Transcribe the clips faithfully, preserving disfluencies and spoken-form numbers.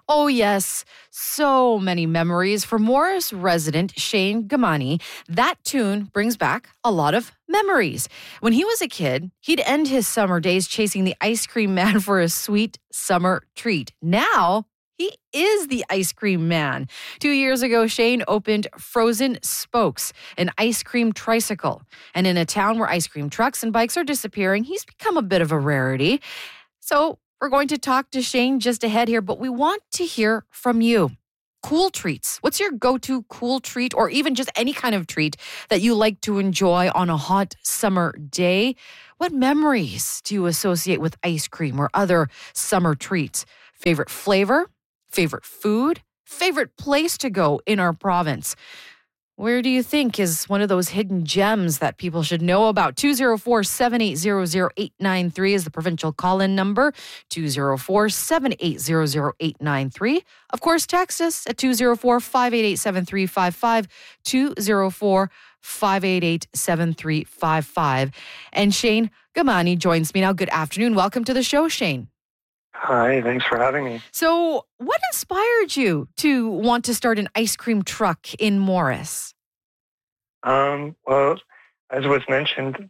Oh, yes. So many memories for Morris resident Shane Gamani. That tune brings back a lot of memories. When he was a kid, he'd end his summer days chasing the ice cream man for a sweet summer treat. Now, he is the ice cream man. Two years ago, Shane opened Frozen Spokes, an ice cream tricycle. And in a town where ice cream trucks and bikes are disappearing, he's become a bit of a rarity. So we're going to talk to Shane just ahead here, but we want to hear from you. Cool treats. What's your go-to cool treat, or even just any kind of treat that you like to enjoy on a hot summer day? What memories do you associate with ice cream or other summer treats? Favorite flavor? Favorite food? Favorite place to go in our province? Where do you think is one of those hidden gems that people should know about? two oh four, seven eight zero, zero eight nine three is the provincial call-in number. two oh four, seven eight zero, zero eight nine three. Of course, text us at two oh four, five eight eight, seven three five five, two oh four, five eight eight, seven three five five. And Shane Gamani joins me now. Good afternoon. Welcome to the show, Shane. Hi, thanks for having me. So what inspired you to want to start an ice cream truck in Morris? Um, well, as was mentioned,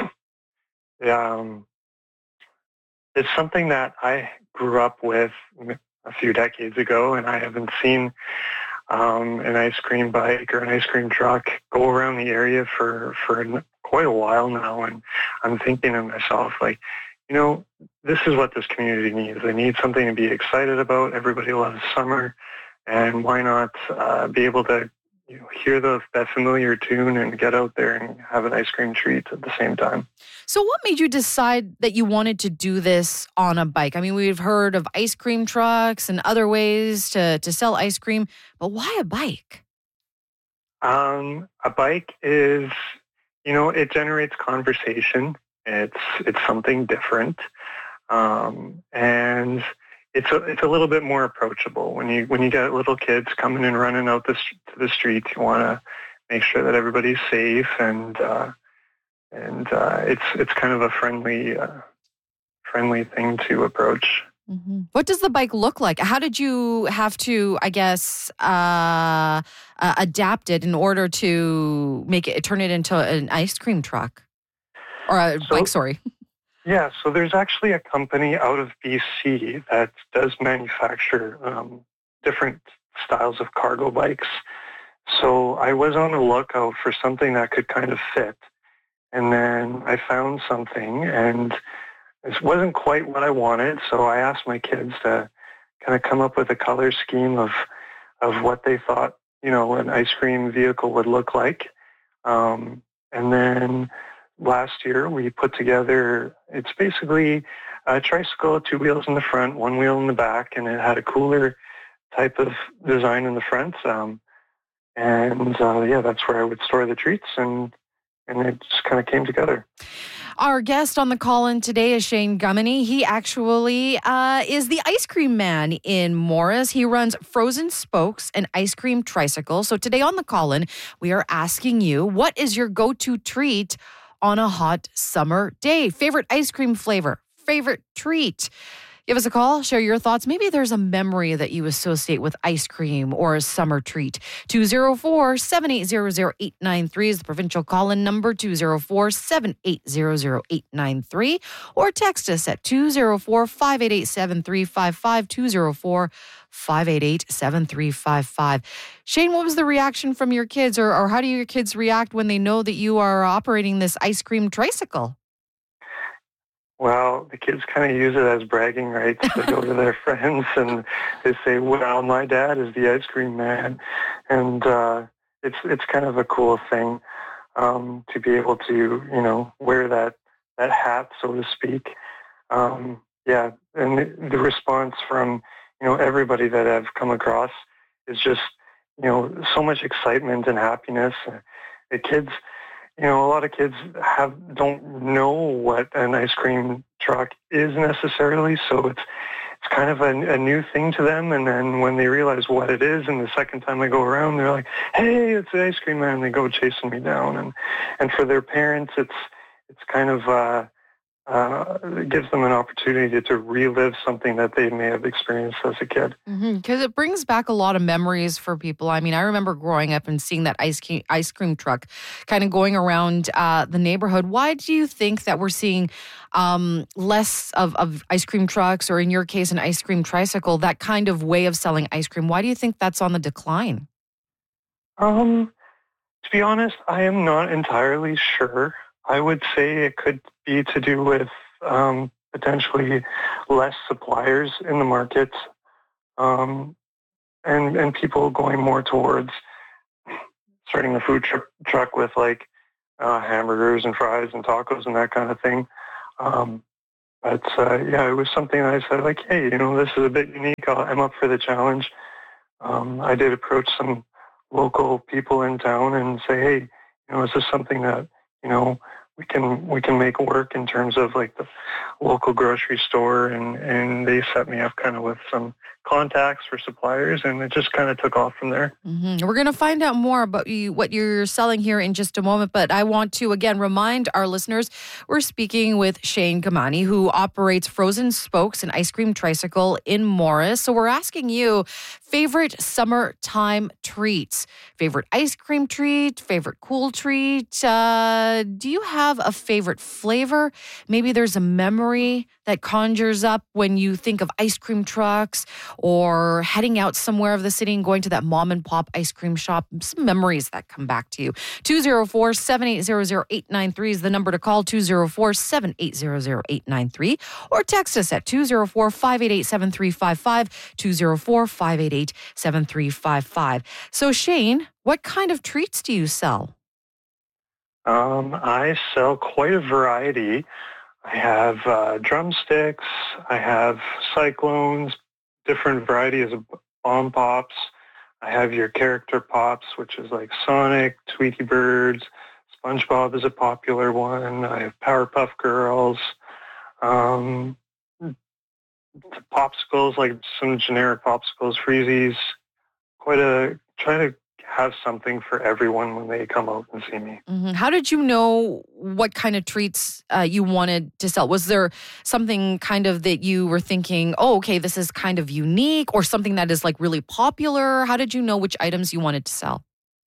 um, it's something that I grew up with a few decades ago, and I haven't seen um, an ice cream bike or an ice cream truck go around the area for, for quite a while now. And I'm thinking to myself, like, you know, this is what this community needs. They need something to be excited about. Everybody loves summer, and why not uh, be able to, you know, hear the, that familiar tune and get out there and have an ice cream treat at the same time. So what made you decide that you wanted to do this on a bike? I mean, we've heard of ice cream trucks and other ways to, to sell ice cream, but why a bike? Um, a bike is, you know, it generates conversation. It's it's something different, um, and it's a, it's a little bit more approachable. When you when you get little kids coming and running out the, to the street, you want to make sure that everybody's safe, and uh, and uh, it's it's kind of a friendly uh, friendly thing to approach. Mm-hmm. What does the bike look like? How did you have to, I guess, uh, uh, adapt it in order to make it turn it into an ice cream truck? Or a so, bike, sorry. Yeah, so there's actually a company out of B C that does manufacture um, different styles of cargo bikes. So I was on the lookout for something that could kind of fit. And then I found something, and it wasn't quite what I wanted. So I asked my kids to kind of come up with a color scheme of of what they thought, you know, an ice cream vehicle would look like. Um, and then last year, we put together, it's basically a tricycle, two wheels in the front, one wheel in the back, and it had a cooler type of design in the front. Um, and uh, yeah, that's where I would store the treats, and and it just kind of came together. Our guest on the call-in today is Shane Gamani. He actually uh, is the ice cream man in Morris. He runs Frozen Spokes, an ice cream tricycle. So today on the call-in, we are asking you, what is your go-to treat on a hot summer day? Favorite ice cream flavor? Favorite treat? Give us a call. Share your thoughts. Maybe there's a memory that you associate with ice cream or a summer treat. two oh four, seven eight zero, zero eight nine three is the provincial call-in number. two oh four, seven eight zero, zero eight nine three. Or text us at two oh four, five eight eight, seven three five five. two oh four, five eight eight, seven three five five. Shane, what was the reaction from your kids, or, or how do your kids react when they know that you are operating this ice cream tricycle? Well, the kids kind of use it as bragging rights. They go to their friends and they say, well, my dad is the ice cream man. And uh, it's it's kind of a cool thing um, to be able to, you know, wear that, that hat, so to speak. Um, yeah, and the, the response from, you know, everybody that I've come across is just, you know, so much excitement and happiness. The kids... You know, a lot of kids have don't know what an ice cream truck is necessarily, so it's it's kind of a, a new thing to them. And then when they realize what it is, and the second time they go around, they're like, "Hey, it's the ice cream man!" They go chasing me down. And and for their parents, it's it's kind of uh, uh, it gives them an opportunity to relive something that they may have experienced as a kid. Because it brings back a lot of memories for people. I mean, I remember growing up and seeing that ice cream, ice cream truck kind of going around uh, the neighborhood. Why do you think that we're seeing um, less of, of ice cream trucks, or in your case, an ice cream tricycle, that kind of way of selling ice cream? Why do you think that's on the decline? Um, to be honest, I am not entirely sure. I would say it could be to do with um, potentially less suppliers in the market, um, and and people going more towards starting a food tr- truck with like uh, hamburgers and fries and tacos and that kind of thing. Um, but uh, yeah, it was something I said like, hey, you know, this is a bit unique. I'll, I'm up for the challenge. Um, I did approach some local people in town and say, hey, you know, is this something that, you know, we can we can make work in terms of like the local grocery store, and, and they set me up kind of with some contacts for suppliers, and it just kind of took off from there. Mm-hmm. We're going to find out more about you, what you're selling here in just a moment, but I want to again remind our listeners we're speaking with Shane Gamani, who operates Frozen Spokes, an ice cream tricycle in Morris. So we're asking you favorite summertime treats, favorite ice cream treat, favorite cool treat. Uh, do you have a favorite flavor? Maybe there's a memory that conjures up when you think of ice cream trucks, or heading out somewhere of the city and going to that mom and pop ice cream shop. Some memories that come back to you. two oh four, seven eight zero, zero eight nine three is the number to call, two oh four, seven eight zero, zero eight nine three, or text us at two oh four, five eight eight, seven three five five, two oh four, five eight eight, seven three five five. So Shane, what kind of treats do you sell? Um, I sell quite a variety. I have uh, drumsticks, I have cyclones, different varieties of bomb pops. I have your character pops, which is like Sonic, Tweety Birds, SpongeBob is a popular one. I have Powerpuff Girls, um, popsicles, like some generic popsicles, Freezies. Quite a, try to have something for everyone when they come out and see me. Mm-hmm. How did you know what kind of treats uh, you wanted to sell? Was there something kind of that you were thinking, oh, okay, this is kind of unique, or something that is like really popular? How did you know which items you wanted to sell?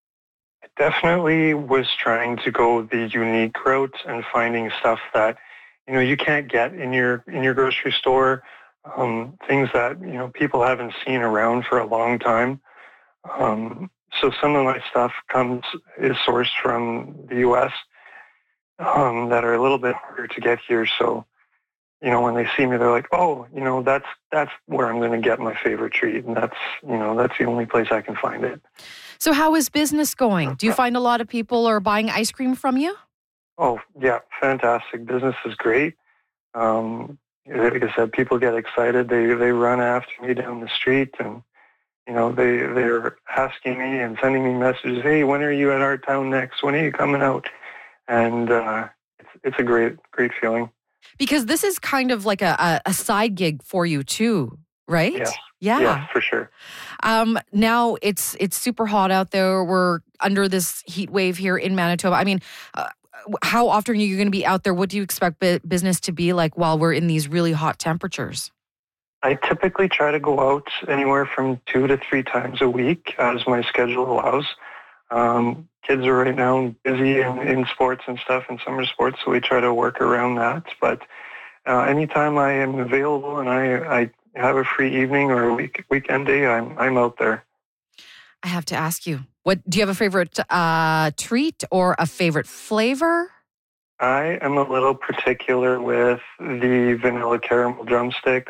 I definitely was trying to go the unique route and finding stuff that, you know, you can't get in your in your grocery store, um, things that, you know, people haven't seen around for a long time. Um, So some of my stuff comes is sourced from the U S um, that are a little bit harder to get here. So, you know, when they see me, they're like, "Oh, you know, that's that's where I'm going to get my favorite treat, and that's you know that's the only place I can find it." So how is business going? Do you find a lot of people are buying ice cream from you? Oh, yeah, fantastic. Business is great. Um, like I said, people get excited. They they run after me down the street, and you know, they, they're asking me and sending me messages, hey, when are you at our town next? When are you coming out? And uh, it's, it's a great, great feeling. Because this is kind of like a, a side gig for you too, right? Yes. Yeah. Yeah, for sure. Um, now it's it's super hot out there. We're under this heat wave here in Manitoba. I mean, uh, how often are you going to be out there? What do you expect bu- business to be like while we're in these really hot temperatures? I typically try to go out anywhere from two to three times a week as my schedule allows. Um, kids are right now busy in, in sports and stuff, in summer sports, so we try to work around that. But uh, anytime I am available and I, I have a free evening or a week, weekend day, I'm I'm out there. I have to ask you, what do you have a favorite uh, treat or a favorite flavor? I am a little particular with the vanilla caramel drumsticks.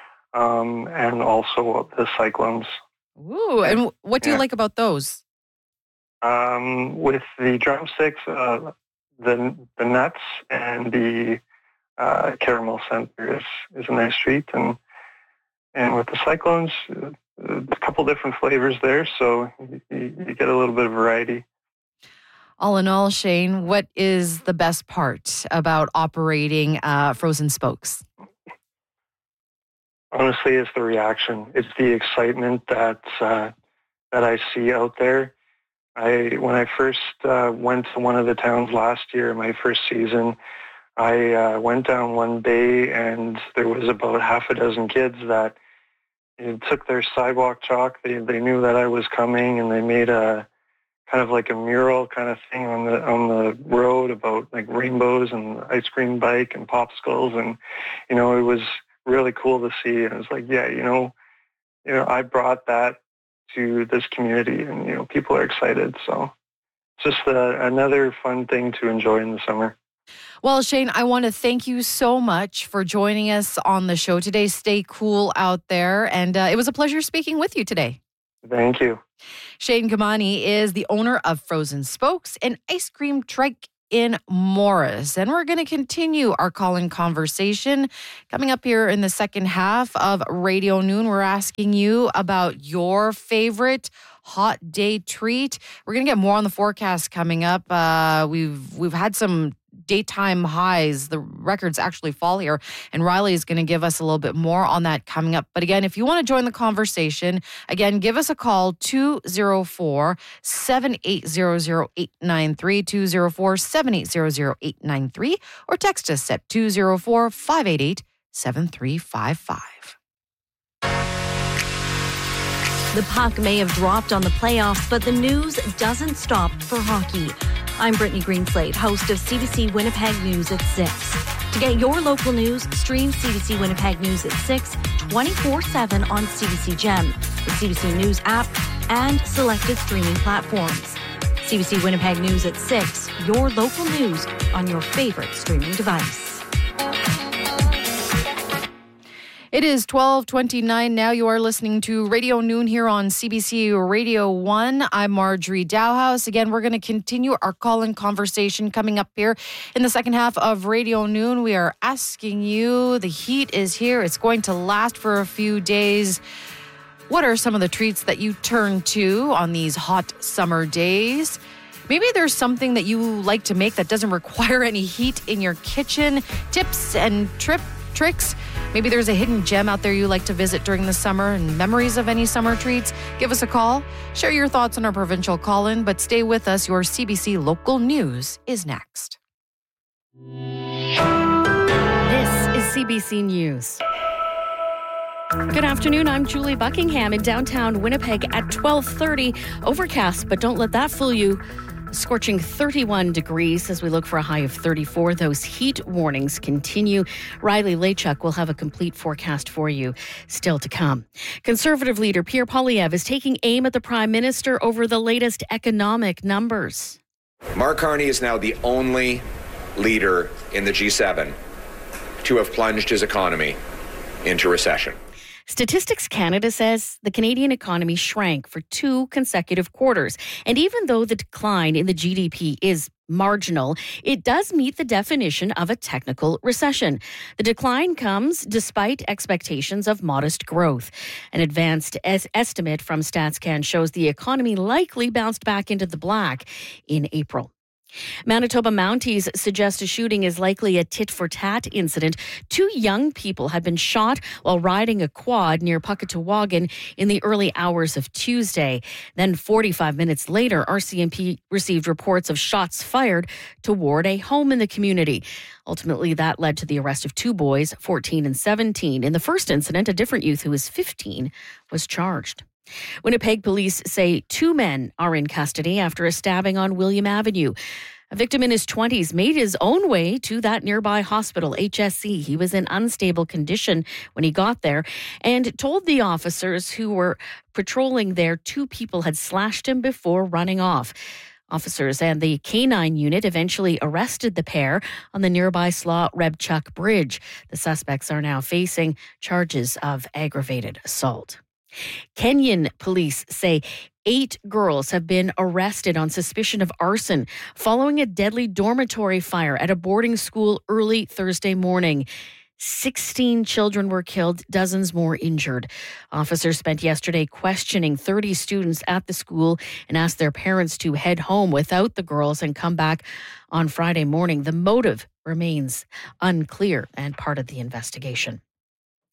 Um, and also the cyclones. Ooh, and what do you yeah. like about those? Um, with the drumsticks, uh, the the nuts and the uh, caramel center is, is a nice treat, and and with the cyclones, uh, a couple different flavors there, so you, you get a little bit of variety. All in all, Shane, what is the best part about operating uh, Frozen Spokes? Honestly, it's the reaction. It's the excitement that uh, that I see out there. I when I first uh, went to one of the towns last year, my first season, I uh, went down one day and there was about half a dozen kids that you know, took their sidewalk chalk. They they knew that I was coming, and they made a kind of like a mural kind of thing on the on the road about like rainbows and ice cream bike and popsicles, and you know it was really cool to see. And it was like, yeah, you know, you know, I brought that to this community, and you know, people are excited. So it's just uh, another fun thing to enjoy in the summer. Well, Shane, I want to thank you so much for joining us on the show today. Stay cool out there, and uh, it was a pleasure speaking with you today. Thank you. Shane Gamani is the owner of Frozen Spokes, an ice cream trike in Morris. And we're going to continue our call-in conversation. Coming up here in the second half of Radio Noon, we're asking you about your favorite hot day treat. We're going to get more on the forecast coming up. Uh, we've we've had some daytime highs. The records actually fall here. And Riley is going to give us a little bit more on that coming up. But again, if you want to join the conversation, again, give us a call, two oh four, seven eight zero zero, eight nine three, two oh four, seven eight zero zero, eight nine three, or text us at two oh four, five eight eight, seven three five five. The puck may have dropped on the playoffs, but the news doesn't stop for hockey. I'm Brittany Greenslade, host of C B C Winnipeg News at six. To get your local news, stream C B C Winnipeg News at six, twenty-four seven on C B C Gem, the C B C News app, and selected streaming platforms. C B C Winnipeg News at six, your local news on your favorite streaming device. It is twelve twenty-nine now. You are listening to Radio Noon here on C B C Radio one. I'm Marjorie Dowhouse. Again, we're going to continue our call-in conversation coming up here in the second half of Radio Noon. We are asking you, the heat is here. It's going to last for a few days. What are some of the treats that you turn to on these hot summer days? Maybe there's something that you like to make that doesn't require any heat in your kitchen. Tips and trip tricks. Maybe there's a hidden gem out there you like to visit during the summer and memories of any summer treats. Give us a call. Share your thoughts on our provincial call-in, but stay with us. Your C B C local news is next. This is C B C News. Good afternoon. I'm Julie Buckingham in downtown Winnipeg at twelve thirty. Overcast, but don't let that fool you. Scorching thirty-one degrees as we look for a high of thirty-four. Those heat warnings continue. Riley Lachuk will have a complete forecast for you still to come. Conservative leader Pierre Poilievre is taking aim at the Prime Minister over the latest economic numbers. Mark Carney is now the only leader in the G seven to have plunged his economy into recession. Statistics Canada says the Canadian economy shrank for two consecutive quarters. And even though the decline in the G D P is marginal, it does meet the definition of a technical recession. The decline comes despite expectations of modest growth. An advanced es- estimate from StatsCan shows the economy likely bounced back into the black in April. Manitoba Mounties suggest a shooting is likely a tit-for-tat incident. Two young people had been shot while riding a quad near Puckatawagan in the early hours of Tuesday. Then forty-five minutes later, R C M P received reports of shots fired toward a home in the community. Ultimately, that led to the arrest of two boys, fourteen and seventeen. In the first incident, a different youth who was fifteen was charged. Winnipeg police say two men are in custody after a stabbing on William Avenue. A victim in his twenties made his own way to that nearby hospital, H S C. He was in unstable condition when he got there and told the officers who were patrolling there two people had slashed him before running off. Officers and the K nine unit eventually arrested the pair on the nearby Slaw-Rebchuk Bridge. The suspects are now facing charges of aggravated assault. Kenyan police say eight girls have been arrested on suspicion of arson following a deadly dormitory fire at a boarding school early Thursday morning. sixteen children were killed, dozens more injured. Officers spent yesterday questioning thirty students at the school and asked their parents to head home without the girls and come back on Friday morning. The motive remains unclear and part of the investigation.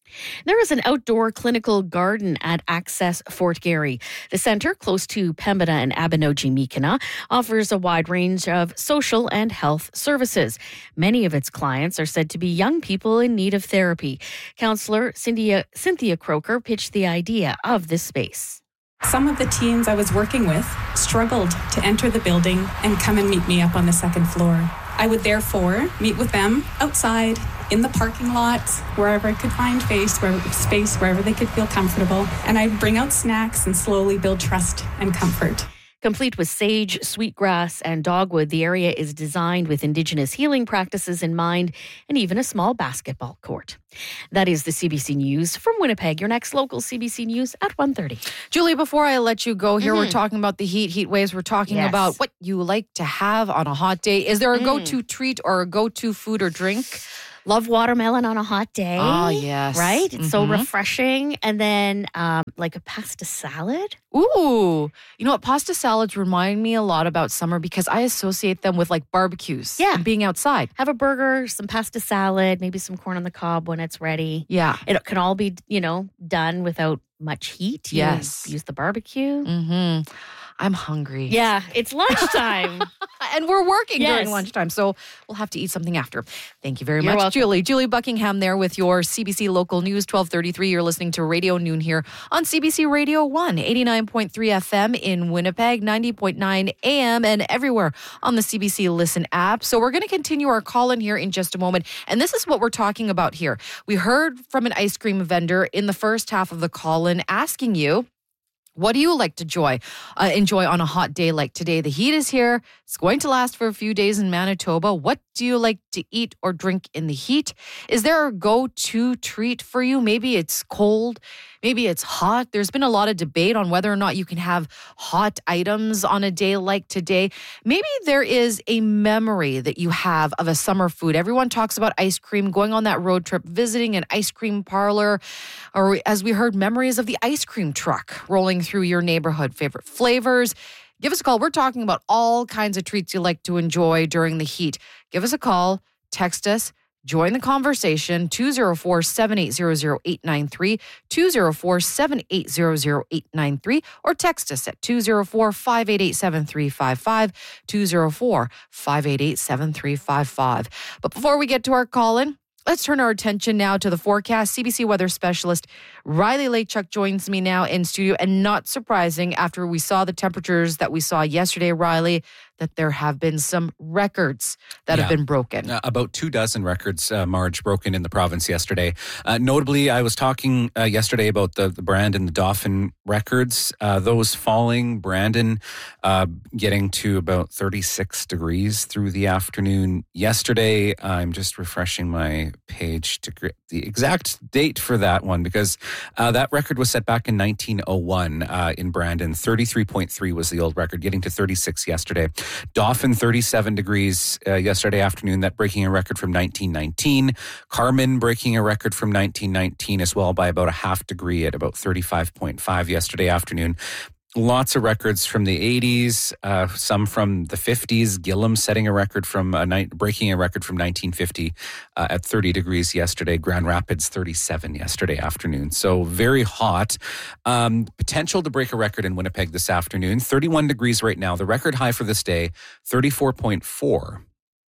There is an outdoor clinical garden at Access Fort Garry. The centre, close to Pembina and Abinogi-Mikina, offers a wide range of social and health services. Many of its clients are said to be young people in need of therapy. Councillor Cynthia, Cynthia Croker pitched the idea of this space. Some of the teens I was working with struggled to enter the building and come and meet me up on the second floor. I would therefore meet with them outside, in the parking lot, wherever I could find space, wherever, space, wherever they could feel comfortable. And I'd bring out snacks and slowly build trust and comfort. Complete with sage, sweetgrass, and dogwood, the area is designed with Indigenous healing practices in mind and even a small basketball court. That is the C B C News from Winnipeg. Your next local C B C News at one thirty. Julie, before I let you go here, mm-hmm. we're talking about the heat, heat waves. We're talking yes. about what you like to have on a hot day. Is there a mm. go-to treat or a go-to food or drink? Love watermelon on a hot day. Oh, yes. Right? It's mm-hmm. so refreshing. And then um, like a pasta salad. Ooh. You know what? Pasta salads remind me a lot about summer because I associate them with like barbecues yeah. and being outside. Have a burger, some pasta salad, maybe some corn on the cob when it's ready. Yeah. It can all be, you know, done without much heat. You yes. Use the barbecue. Mm-hmm. I'm hungry. Yeah, it's lunchtime. And we're working yes. during lunchtime, so we'll have to eat something after. Thank you very You're much, welcome. Julie. Julie Buckingham there with your C B C Local News, twelve thirty-three. You're listening to Radio Noon here on C B C Radio one, eighty-nine point three F M in Winnipeg, ninety point nine A M, and everywhere on the C B C Listen app. So we're going to continue our call-in here in just a moment, and this is what we're talking about here. We heard from an ice cream vendor in the first half of the call-in asking you, what do you like to enjoy, uh, enjoy on a hot day like today? The heat is here. It's going to last for a few days in Manitoba. What do you like to eat or drink in the heat? Is there a go-to treat for you? Maybe it's cold. Maybe it's hot. There's been a lot of debate on whether or not you can have hot items on a day like today. Maybe there is a memory that you have of a summer food. Everyone talks about ice cream, going on that road trip, visiting an ice cream parlor, or as we heard, memories of the ice cream truck rolling through your neighborhood. Favorite flavors. Give us a call. We're talking about all kinds of treats you like to enjoy during the heat. Give us a call. Text us. Join the conversation, two oh four, seven eight zero, zero eight nine three, two oh four, seven eight zero, zero eight nine three, or text us at two oh four, five eight eight, seven three five five, two oh four, five eight eight, seven three five five. But before we get to our call-in, let's turn our attention now to the forecast. C B C weather specialist Riley Lachuk joins me now in studio. And not surprising, after we saw the temperatures that we saw yesterday, Riley, that there have been some records that yeah. have been broken. Uh, about two dozen records, uh, Marge, broken in the province yesterday. Uh, notably, I was talking uh, yesterday about the, the Brandon, the Dauphin records. Uh, those falling, Brandon uh, getting to about thirty-six degrees through the afternoon yesterday. I'm just refreshing my page to get the exact date for that one because uh, that record was set back in nineteen oh one uh, in Brandon. thirty-three point three was the old record, getting to thirty-six yesterday. Dauphin, thirty-seven degrees uh, yesterday afternoon, that breaking a record from nineteen nineteen. Carman breaking a record from nineteen nineteen as well by about a half degree at about thirty-five point five yesterday afternoon. Lots of records from the eighties, uh, some from the fifties. Gillam setting a record from a night, breaking a record from nineteen fifty uh, at thirty degrees yesterday. Grand Rapids thirty-seven yesterday afternoon. So very hot. Um, potential to break a record in Winnipeg this afternoon. thirty-one degrees right now. The record high for this day, thirty-four point four.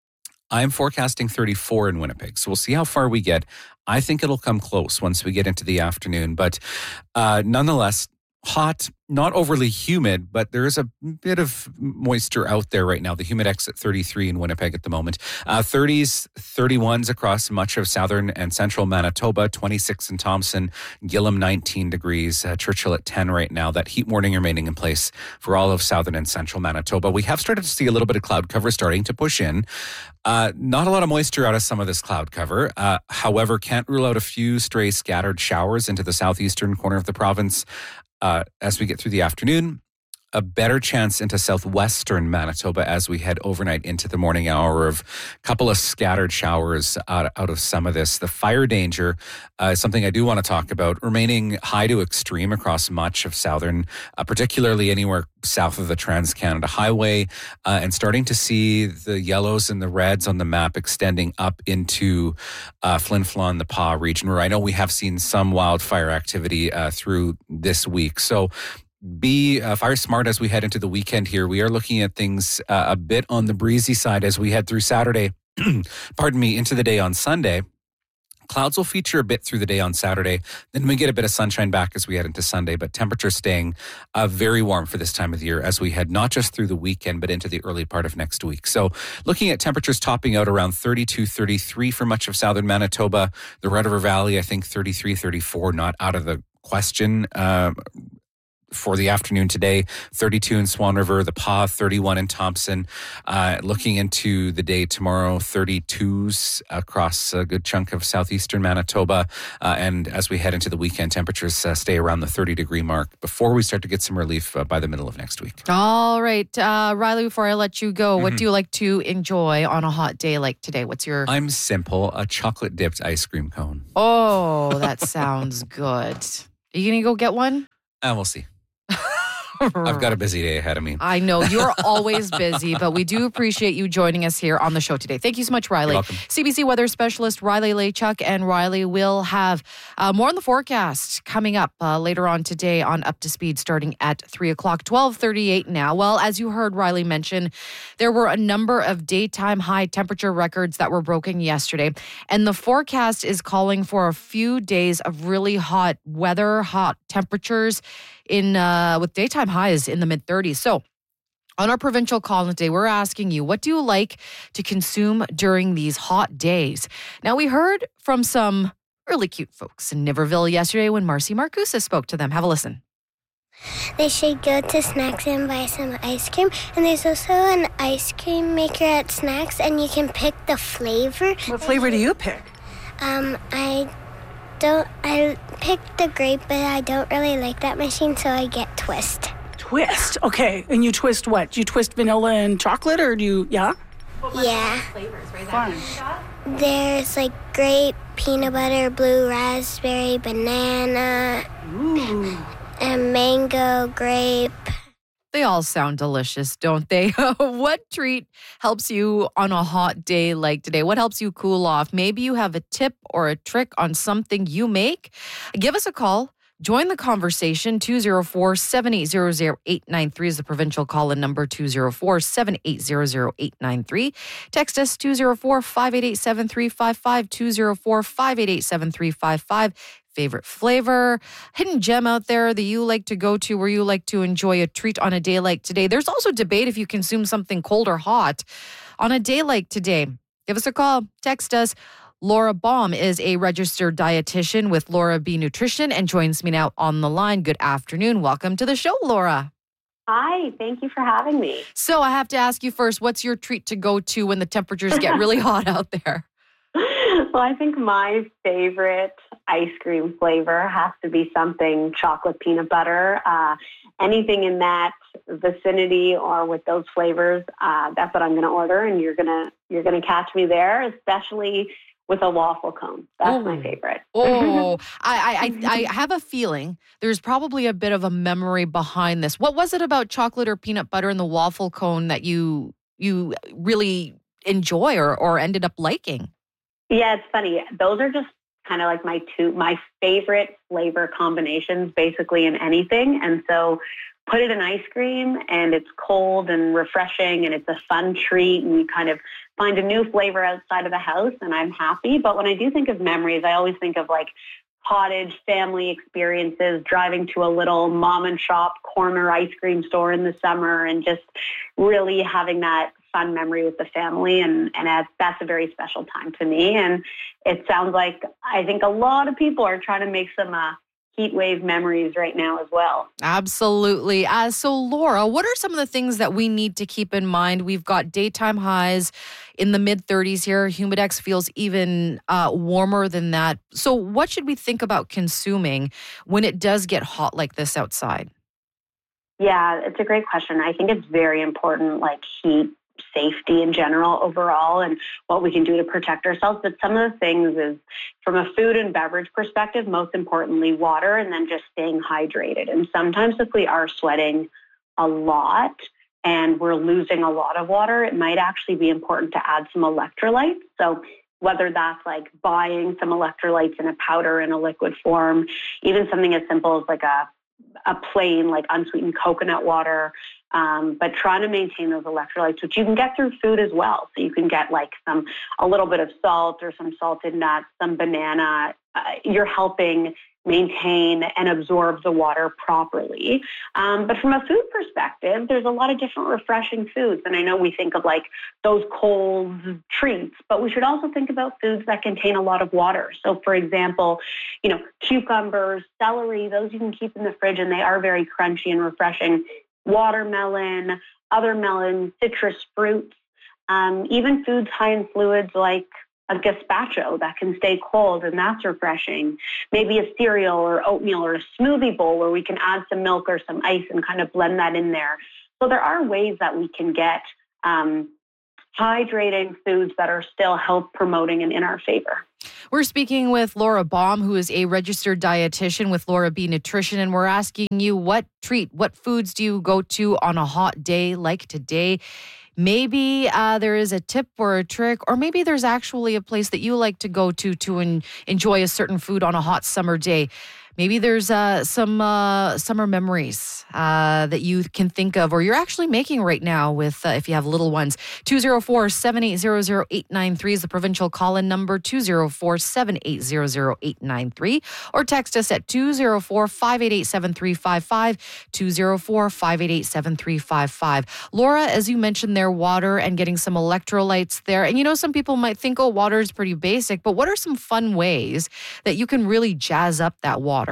I'm forecasting thirty-four in Winnipeg. So we'll see how far we get. I think it'll come close once we get into the afternoon. But uh, nonetheless, hot, not overly humid, but there is a bit of moisture out there right now. The Humidex at thirty-three in Winnipeg at the moment. Uh, thirties, thirty-ones across much of southern and central Manitoba, twenty-six in Thompson, Gillam nineteen degrees, uh, Churchill at ten right now. That heat warning remaining in place for all of southern and central Manitoba. We have started to see a little bit of cloud cover starting to push in. Uh, not a lot of moisture out of some of this cloud cover. Uh, however, can't rule out a few stray scattered showers into the southeastern corner of the province. Uh, as we get through the afternoon. a better chance into southwestern Manitoba as we head overnight into the morning hour of a couple of scattered showers out, out of some of this. The fire danger uh, is something I do want to talk about, remaining high to extreme across much of southern, uh, particularly anywhere south of the Trans-Canada Highway, uh, and starting to see the yellows and the reds on the map extending up into uh, Flin Flon, the Pas region, where I know we have seen some wildfire activity uh, through this week. So be uh, fire smart as we head into the weekend here. We are looking at things uh, a bit on the breezy side as we head through Saturday, pardon me, into the day on Sunday. Clouds will feature a bit through the day on Saturday. Then we get a bit of sunshine back as we head into Sunday, but temperatures staying uh, very warm for this time of the year as we head not just through the weekend, but into the early part of next week. So looking at temperatures topping out around thirty-two, thirty-three for much of southern Manitoba. The Red River Valley, I think thirty-three, thirty-four, not out of the question. Uh, For the afternoon today, thirty-two in Swan River, the Pas, thirty-one in Thompson. Uh, looking into the day tomorrow, thirty-twos across a good chunk of southeastern Manitoba. Uh, and as we head into the weekend, temperatures uh, stay around the thirty degree mark before we start to get some relief uh, by the middle of next week. All right. Uh, Riley, before I let you go, mm-hmm. what do you like to enjoy on a hot day like today? What's your... I'm simple, a chocolate dipped ice cream cone. Oh, that sounds good. Are you going to go get one? Uh, we'll see. I've got a busy day ahead of me. I know you're always busy, but we do appreciate you joining us here on the show today. Thank you so much, Riley. You're welcome. C B C weather specialist Riley Lachuk, and Riley will have uh, more on the forecast coming up uh, later on today on Up to Speed starting at three o'clock, twelve thirty-eight now. Well, as you heard Riley mention, there were a number of daytime high temperature records that were broken yesterday, and the forecast is calling for a few days of really hot weather, hot temperatures in uh, with daytime highs in the mid thirties. So on our provincial call today, we're asking you, what do you like to consume during these hot days? Now, we heard from some really cute folks in Niverville yesterday when Marcy Marcusa spoke to them. Have a listen. They should go to Snacks and buy some ice cream. And there's also an ice cream maker at Snacks, and you can pick the flavor. What flavor do you pick? Um, I don't, I picked the grape, but I don't really like that machine, so I get Twist. Twist, okay. And you twist what? Do you twist vanilla and chocolate, or do you, yeah? Yeah. Flavors, right? Fun. There's like grape, peanut butter, blue raspberry, banana, Ooh. and mango, grape. They all sound delicious, don't they? What treat helps you on a hot day like today? What helps you cool off? Maybe you have a tip or a trick on something you make. Give us a call. Join the conversation. two oh four, seven eight zero, zero eight nine three is the provincial call-in number, two oh four, seven eight zero, zero eight nine three. Text us two oh four, five eight eight, seven three five five, two oh four, five eight eight, seven three five five. Favorite flavor, hidden gem out there that you like to go to, where you like to enjoy a treat on a day like today. There's also debate if you consume something cold or hot on a day like today. Give us a call, text us. Laura Baum is a registered dietitian with Laura B Nutrition and joins me now on the line. Good afternoon. Welcome to the show, Laura. Hi, thank you for having me. So I have to ask you first, what's your treat to go to when the temperatures get really hot out there? Well, I think my favorite ice cream flavor has to be something chocolate peanut butter. Uh, anything in that vicinity or with those flavors, uh, that's what I'm going to order, and you're gonna you're gonna catch me there, especially with a waffle cone. That's oh. my favorite. Oh, I, I I have a feeling there's probably a bit of a memory behind this. What was it about chocolate or peanut butter and the waffle cone that you you really enjoy or, or ended up liking? Yeah, it's funny. Those are just kind of like my two, my favorite flavor combinations, basically in anything. And so put it in ice cream and it's cold and refreshing and it's a fun treat and you kind of find a new flavor outside of the house and I'm happy. But when I do think of memories, I always think of like cottage family experiences, driving to a little mom and shop corner ice cream store in the summer and just really having that fun memory with the family. And, and that's a very special time to me. And it sounds like I think a lot of people are trying to make some uh, heat wave memories right now as well. Absolutely. Uh, so Laura, what are some of the things that we need to keep in mind? We've got daytime highs in the mid thirties here. Humidex feels even uh, warmer than that. So what should we think about consuming when it does get hot like this outside? Yeah, it's a great question. I think it's very important, like heat safety in general overall and what we can do to protect ourselves. But some of the things is from a food and beverage perspective, most importantly, water, and then just staying hydrated. And sometimes if we are sweating a lot and we're losing a lot of water, it might actually be important to add some electrolytes. So whether that's like buying some electrolytes in a powder in a liquid form, even something as simple as like a a plain like unsweetened coconut water, um, but trying to maintain those electrolytes, which you can get through food as well. So you can get like some, a little bit of salt or some salted nuts, some banana. Uh, you're helping maintain and absorb the water properly. Um, but from a food perspective, there's a lot of different refreshing foods. And I know we think of like those cold treats, but we should also think about foods that contain a lot of water. So for example, you know, cucumbers, celery, those you can keep in the fridge and they are very crunchy and refreshing. Watermelon, other melons, citrus fruits, um, even foods high in fluids like a gazpacho that can stay cold, and that's refreshing. Maybe a cereal or oatmeal or a smoothie bowl where we can add some milk or some ice and kind of blend that in there. So there are ways that we can get um, hydrating foods that are still health promoting and in our favor. We're speaking with Laura Baum, who is a registered dietitian with Laura B Nutrition, and we're asking you what treat, what foods do you go to on a hot day like today? Maybe uh, there is a tip or a trick, or maybe there's actually a place that you like to go to to en- enjoy a certain food on a hot summer day. Maybe there's uh, some uh, summer memories uh, that you can think of or you're actually making right now with, uh, if you have little ones. two oh four, seven eight zero, zero eight nine three is the provincial call-in number, two oh four, seven eight zero, zero eight nine three. Or text us at two oh four, five eight eight, seven three five five, two oh four, five eight eight, seven three five five. Laura, as you mentioned there, water and getting some electrolytes there. And you know, some people might think, oh, water is pretty basic, but what are some fun ways that you can really jazz up that water?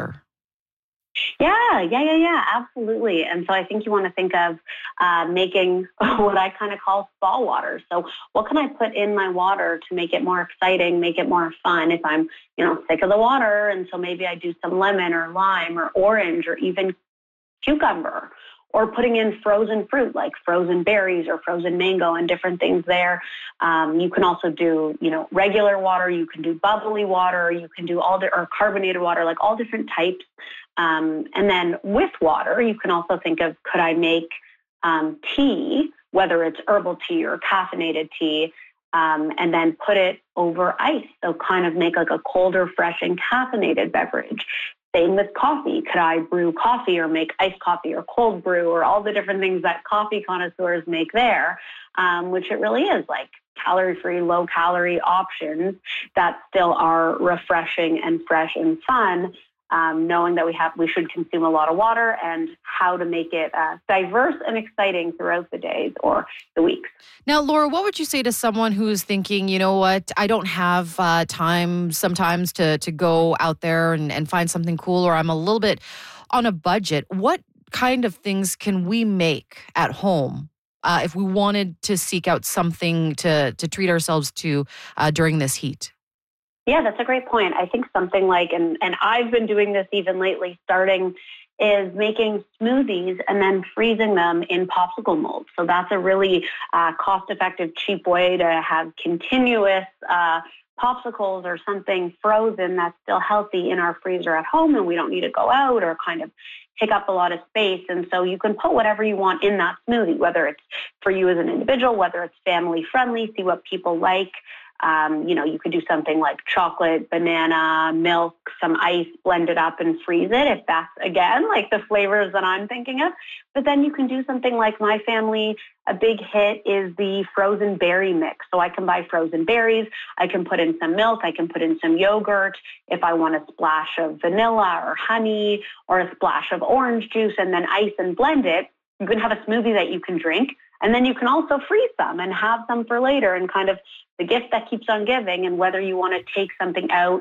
Yeah, yeah, yeah, yeah, absolutely. And so I think you want to think of uh, making what I kind of call spa water. So what can I put in my water to make it more exciting, make it more fun if I'm, you know, sick of the water? And so maybe I do some lemon or lime or orange or even cucumber, or putting in frozen fruit like frozen berries or frozen mango and different things there. Um, you can also do, you know, regular water. You can do bubbly water. You can do all the, or carbonated water, like all different types. Um, and then with water, you can also think of, could I make um, tea, whether it's herbal tea or caffeinated tea, um, and then put it over ice. So kind of make like a cold, refreshing caffeinated beverage. Same with coffee. Could I brew coffee or make iced coffee or cold brew or all the different things that coffee connoisseurs make there, um, which it really is like calorie-free, low-calorie options that still are refreshing and fresh and fun. Um, knowing that we have, we should consume a lot of water and how to make it uh, diverse and exciting throughout the days or the weeks. Now, Laura, what would you say to someone who's thinking, you know what, I don't have uh, time sometimes to to go out there and, and find something cool, or I'm a little bit on a budget. What kind of things can we make at home uh, if we wanted to seek out something to, to treat ourselves to uh, during this heat? Yeah, that's a great point. I think something like, and, and I've been doing this even lately, starting is making smoothies and then freezing them in popsicle molds. So that's a really uh, cost-effective, cheap way to have continuous uh, popsicles or something frozen that's still healthy in our freezer at home, and we don't need to go out or kind of take up a lot of space. And so you can put whatever you want in that smoothie, whether it's for you as an individual, whether it's family friendly, see what people like. Um, you know, you could do something like chocolate, banana, milk, some ice, blend it up and freeze it if that's, again, like the flavors that I'm thinking of. But then you can do something like my family, a big hit is the frozen berry mix. So I can buy frozen berries. I can put in some milk. I can put in some yogurt. If I want a splash of vanilla or honey or a splash of orange juice and then ice and blend it, you can have a smoothie that you can drink. And then you can also freeze some and have some for later, and kind of the gift that keeps on giving. And whether you want to take something out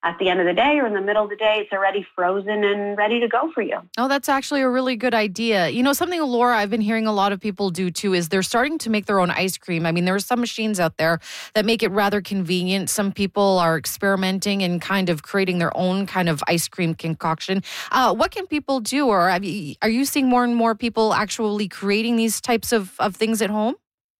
at the end of the day or in the middle of the day, it's already frozen and ready to go for you. Oh, that's actually a really good idea. You know, something, Laura, I've been hearing a lot of people do too is they're starting to make their own ice cream. I mean, there are some machines out there that make it rather convenient. Some people are experimenting and kind of creating their own kind of ice cream concoction. Uh, what can people do? Or have you, are you seeing more and more people actually creating these types of, of things at home?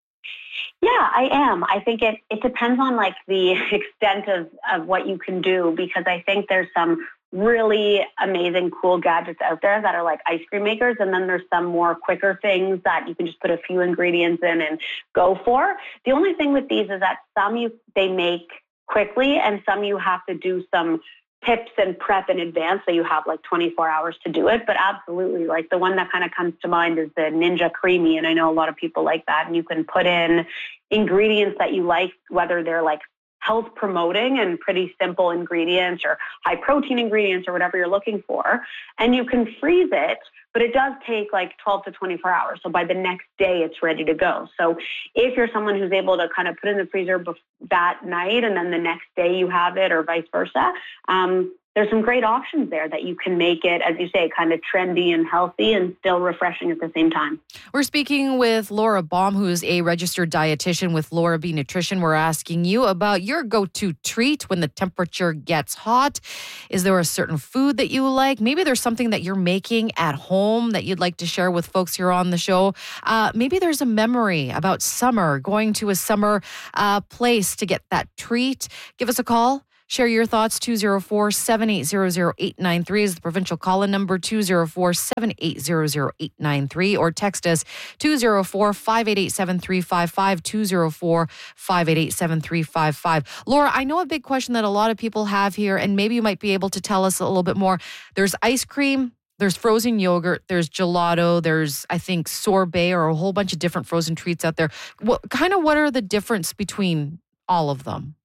Yeah, I am. I think it, it depends on like the extent of, of what you can do, because I think there's some really amazing, cool gadgets out there that are like ice cream makers. And then there's some more quicker things that you can just put a few ingredients in and go for. The only thing with these is that some you they make quickly and some you have to do some tips and prep in advance, so you have like twenty-four hours to do it. But absolutely, like the one that kind of comes to mind is the Ninja Creamy, and I know a lot of people like that. And you can put in ingredients that you like, whether they're like health promoting and pretty simple ingredients or high protein ingredients or whatever you're looking for, and you can freeze it. But it does take like twelve to twenty-four hours. So by the next day, it's ready to go. So if you're someone who's able to kind of put it in the freezer bef- that night and then the next day you have it, or vice versa, um, there's some great options there that you can make it, as you say, kind of trendy and healthy and still refreshing at the same time. We're speaking with Laura Baum, who is a registered dietitian with Laura B Nutrition. We're asking you about your go-to treat when the temperature gets hot. Is there a certain food that you like? Maybe there's something that you're making at home that you'd like to share with folks here on the show. Uh, maybe there's a memory about summer, going to a summer uh, place to get that treat. Give us a call. Share your thoughts. two oh four, seven eight zero, zero eight nine three is the provincial call-in number, two oh four, seven eight zero, zero eight nine three, or text us two oh four, five eight eight, seven three five five, two oh four, five eight eight, seven three five five. Laura, I know a big question that a lot of people have here, and maybe you might be able to tell us a little bit more. There's ice cream, there's frozen yogurt, there's gelato, there's, I think, sorbet, or a whole bunch of different frozen treats out there. What kind of what are the difference between all of them?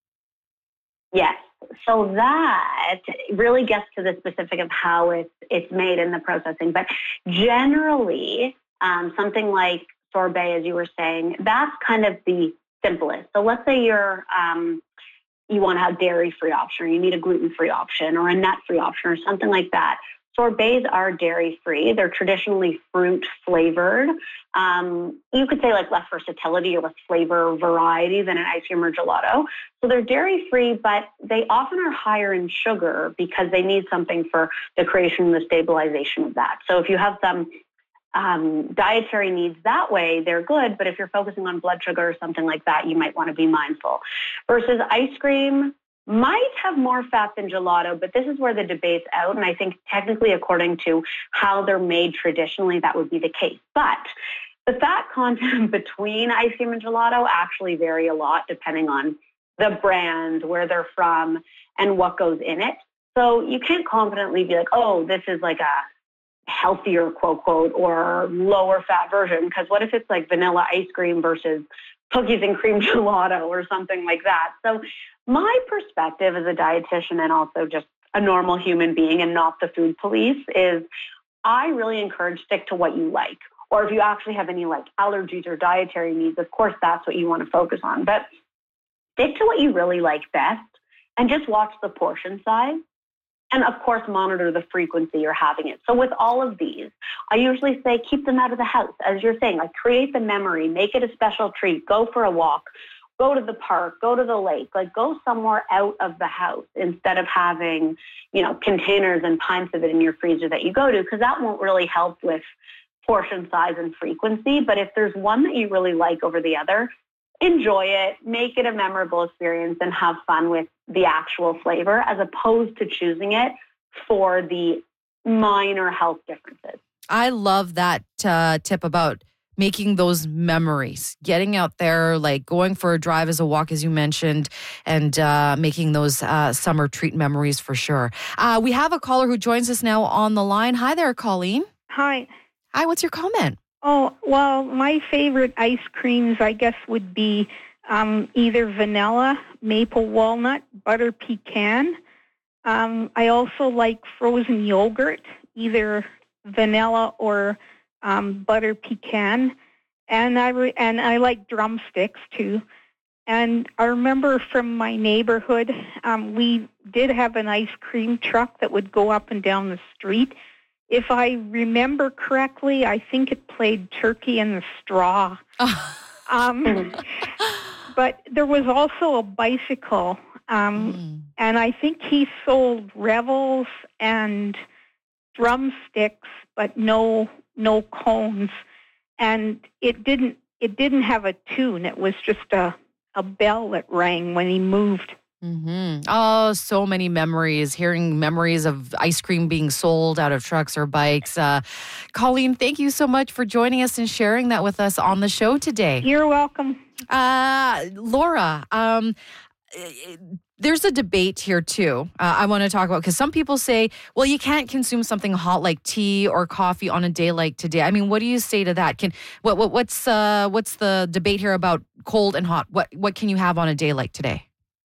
Yes. So that really gets to the specific of how it's, it's made in the processing. But generally, um, something like sorbet, as you were saying, that's kind of the simplest. So let's say you're um, you want to have dairy-free option, or you need a gluten-free option, or a nut-free option, or something like that. Sorbets are dairy-free. They're traditionally fruit-flavored. Um, you could say like less versatility or less flavor variety than an ice cream or gelato. So they're dairy-free, but they often are higher in sugar because they need something for the creation and the stabilization of that. So if you have some um, dietary needs that way, they're good. But if you're focusing on blood sugar or something like that, you might want to be mindful. Versus ice cream might have more fat than gelato, but this is where the debate's out. And I think technically, according to how they're made traditionally, that would be the case. But the fat content between ice cream and gelato actually vary a lot depending on the brand, where they're from, and what goes in it. So you can't confidently be like, oh, this is like a healthier, quote, quote, or lower fat version. Because what if it's like vanilla ice cream versus cookies and cream gelato or something like that? So my perspective as a dietitian and also just a normal human being and not the food police is I really encourage stick to what you like. Or if you actually have any like allergies or dietary needs, of course, that's what you want to focus on. But stick to what you really like best and just watch the portion size. And of course, monitor the frequency you're having it. So with all of these, I usually say keep them out of the house. As you're saying, like create the memory, make it a special treat, go for a walk, go to the park, go to the lake, like go somewhere out of the house instead of having, you know, containers and pints of it in your freezer that you go to, because that won't really help with portion size and frequency. But if there's one that you really like over the other, enjoy it, make it a memorable experience, and have fun with the actual flavor as opposed to choosing it for the minor health differences. I love that uh, tip about making those memories, getting out there, like going for a drive as a walk, as you mentioned, and uh, making those uh, summer treat memories for sure. Uh, we have a caller who joins us now on the line. Hi there, Colleen. Hi. Hi, what's your comment? Oh, well, my favorite ice creams, I guess, would be um, either vanilla, maple walnut, butter pecan. Um, I also like frozen yogurt, either vanilla or um, butter pecan. And I re- and I like drumsticks, too. And I remember from my neighborhood, um, we did have an ice cream truck that would go up and down the street. If I remember correctly, I think it played Turkey in the Straw. um, but there was also a bicycle, um, mm. and I think he sold Revels and drumsticks, but no no cones. And it didn't it didn't have a tune. It was just a a bell that rang when he moved. Mm-hmm. Oh, so many memories, hearing memories of ice cream being sold out of trucks or bikes. Uh, Colleen, thank you so much for joining us and sharing that with us on the show today. You're welcome. Uh, Laura, um, there's a debate here too. Uh, I want to talk about, because some people say, well, you can't consume something hot like tea or coffee on a day like today. I mean, what do you say to that? Can what, what what's uh, what's the debate here about cold and hot? What what can you have on a day like today?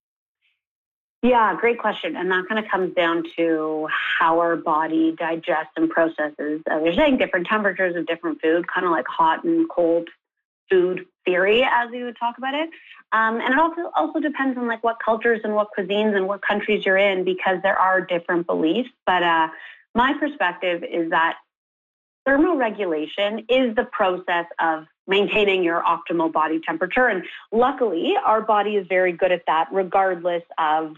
Yeah, great question. And that kind of comes down to how our body digests and processes. Uh, they're saying different temperatures of different food, kind of like hot and cold food theory, as we would talk about it. Um, and it also also depends on like what cultures and what cuisines and what countries you're in, because there are different beliefs. But uh, my perspective is that thermoregulation is the process of maintaining your optimal body temperature. And luckily, our body is very good at that, regardless of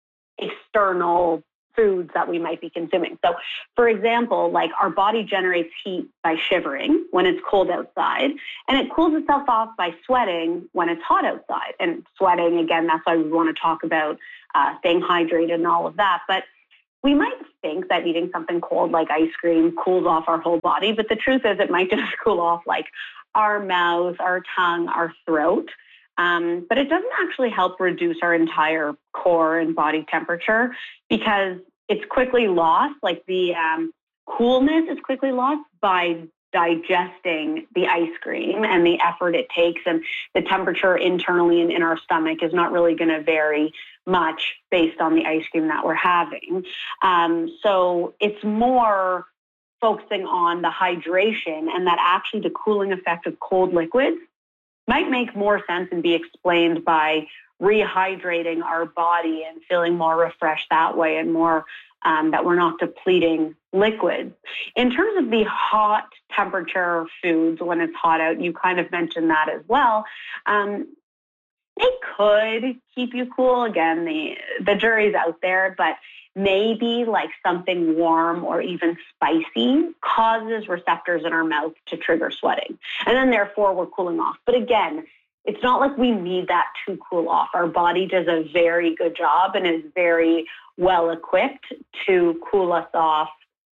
external foods that we might be consuming. So, for example, like our body generates heat by shivering when it's cold outside, and it cools itself off by sweating when it's hot outside. And sweating, again, that's why we want to talk about uh, staying hydrated and all of that. But we might think that eating something cold like ice cream cools off our whole body, but the truth is it might just cool off like our mouth, our tongue, our throat. Um, but it doesn't actually help reduce our entire core and body temperature, because it's quickly lost. Like the um, coolness is quickly lost by digesting the ice cream and the effort it takes. And the temperature internally and in our stomach is not really going to vary much based on the ice cream that we're having. Um, so it's more focusing on the hydration, and that actually the cooling effect of cold liquids might make more sense and be explained by rehydrating our body and feeling more refreshed that way, and more um, that we're not depleting liquids. In terms of the hot temperature foods, when it's hot out, you kind of mentioned that as well. Um, they could keep you cool. Again, the, the jury's out there, but maybe like something warm or even spicy causes receptors in our mouth to trigger sweating. And then therefore we're cooling off. But again, it's not like we need that to cool off. Our body does a very good job and is very well equipped to cool us off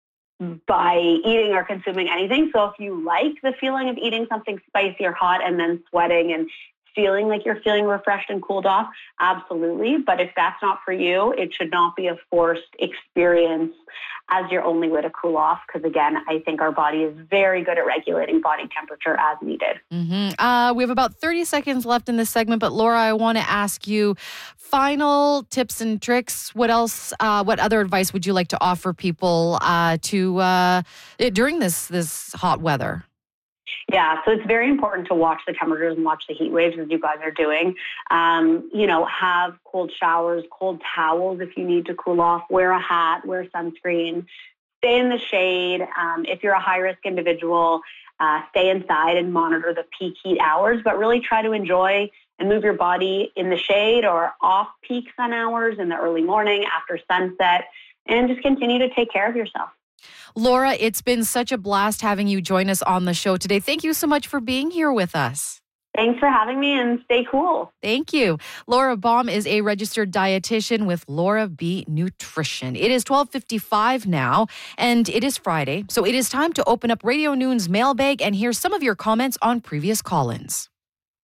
by eating or consuming anything. So if you like the feeling of eating something spicy or hot and then sweating and feeling like you're feeling refreshed and cooled off, absolutely. But if that's not for you, it should not be a forced experience as your only way to cool off. Because again, I think our body is very good at regulating body temperature as needed. Mm-hmm. Uh, we have about thirty seconds left in this segment, but Laura, I want to ask you final tips and tricks. What else, uh, what other advice would you like to offer people uh, to uh, during this this hot weather? Yeah, so it's very important to watch the temperatures and watch the heat waves as you guys are doing. Um, you know, have cold showers, cold towels if you need to cool off, wear a hat, wear sunscreen, stay in the shade. Um, if you're a high-risk individual, uh, stay inside and monitor the peak heat hours, but really try to enjoy and move your body in the shade or off-peak sun hours in the early morning after sunset, and just continue to take care of yourself. Laura, it's been such a blast having you join us on the show today. Thank you so much for being here with us. Thanks for having me, and stay cool. Thank you. Laura Baum is a registered dietitian with Laura B Nutrition. It is twelve fifty-five now, and it is Friday, so it is time to open up Radio Noon's mailbag and hear some of your comments on previous call-ins.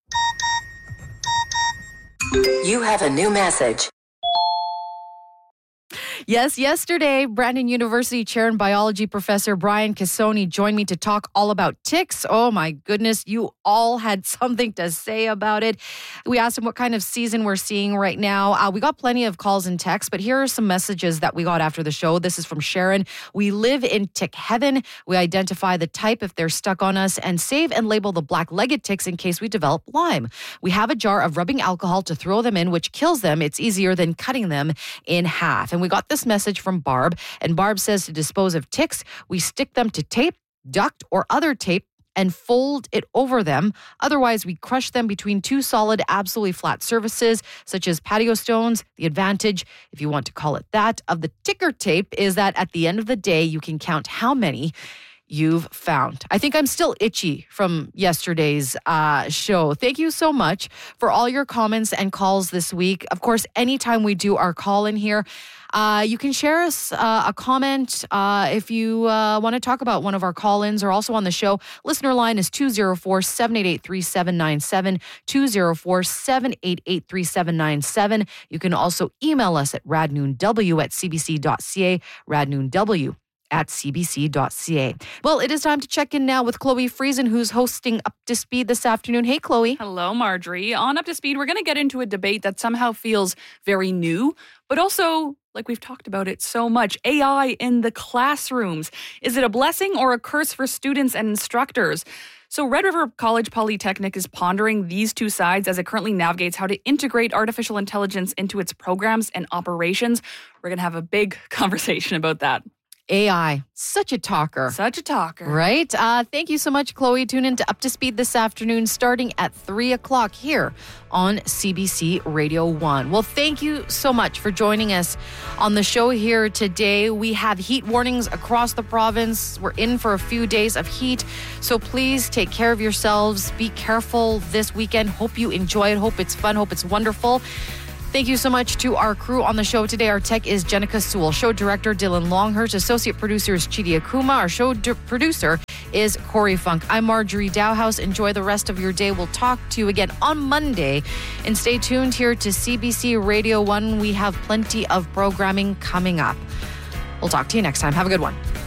You have a new message. Yes, yesterday, Brandon University Chair and Biology Professor Brian Cassoni joined me to talk all about ticks. Oh my goodness, you all had something to say about it. We asked him what kind of season we're seeing right now. Uh, we got plenty of calls and texts, but here are some messages that we got after the show. This is from Sharon. We live in tick heaven. We identify the type if they're stuck on us and save and label the black-legged ticks in case we develop Lyme. We have a jar of rubbing alcohol to throw them in, which kills them. It's easier than cutting them in half. And we got this message from Barb, and Barb says to dispose of ticks, we stick them to tape, duct, or other tape and fold it over them. Otherwise, we crush them between two solid, absolutely flat surfaces, such as patio stones. The advantage, if you want to call it that, of the ticker tape is that at the end of the day, you can count how many you've found. I think I'm still itchy from yesterday's uh, show. Thank you so much for all your comments and calls this week. Of course, anytime we do our call in here, uh, you can share us uh, a comment uh, if you uh, want to talk about one of our call-ins or also on the show. Listener line is two oh four, seven eight eight, three seven nine seven, two oh four, seven eight eight, three seven nine seven. You can also email us at radnoonw at c b c dot c a, radnoonw at c b c dot c a. Well, it is time to check in now with Chloe Friesen, who's hosting Up to Speed this afternoon. Hey, Chloe. Hello, Marjorie. On Up to Speed, we're going to get into a debate that somehow feels very new, but also, like we've talked about it so much, A I in the classrooms. Is it a blessing or a curse for students and instructors? So Red River College Polytechnic is pondering these two sides as it currently navigates how to integrate artificial intelligence into its programs and operations. We're going to have a big conversation about that. A I, such a talker. Such a talker. Right? Uh, thank you so much, Chloe. Tune in to Up to Speed this afternoon starting at three o'clock here on C B C Radio one. Well, thank you so much for joining us on the show here today. We have heat warnings across the province. We're in for a few days of heat, so please take care of yourselves. Be careful this weekend. Hope you enjoy it. Hope it's fun. Hope it's wonderful. Thank you so much to our crew on the show today. Our tech is Jenica Sewell. Show director Dylan Longhurst. Associate producer is Chidi Akuma. Our show d- producer is Corey Funk. I'm Marjorie Dowhouse. Enjoy the rest of your day. We'll talk to you again on Monday. And stay tuned here to C B C Radio one. We have plenty of programming coming up. We'll talk to you next time. Have a good one.